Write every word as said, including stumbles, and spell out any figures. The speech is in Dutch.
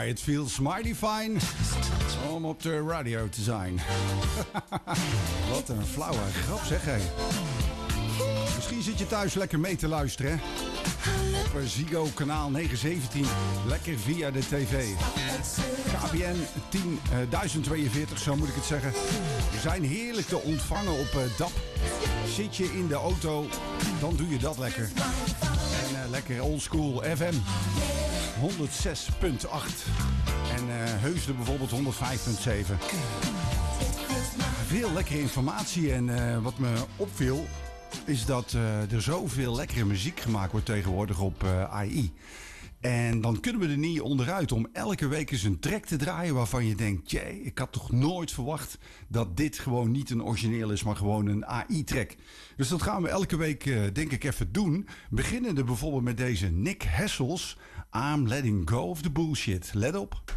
Maar it feels mighty fine om op de radio te zijn. Wat een flauwe grap zeg hé. Misschien zit je thuis lekker mee te luisteren hè? Op Ziggo kanaal negen zeventien. Lekker via de tv. K B N tien duizend tweeënveertig, zo moet ik het zeggen. We zijn heerlijk te ontvangen op uh, D A P. Zit je in de auto, dan doe je dat lekker. En uh, lekker oldschool F M. honderd zes komma acht. En uh, Heusden bijvoorbeeld honderdvijf komma zeven. Veel lekkere informatie. En uh, wat me opviel is dat uh, er zoveel lekkere muziek gemaakt wordt tegenwoordig op uh, A I. En dan kunnen we er niet onderuit om elke week eens een track te draaien waarvan je denkt, jee, ik had toch nooit verwacht dat dit gewoon niet een origineel is, maar gewoon een A I-track. Dus dat gaan we elke week, uh, denk ik, even doen. Beginnende bijvoorbeeld met deze Nick Hessels, I'm letting go of the bullshit. Let op.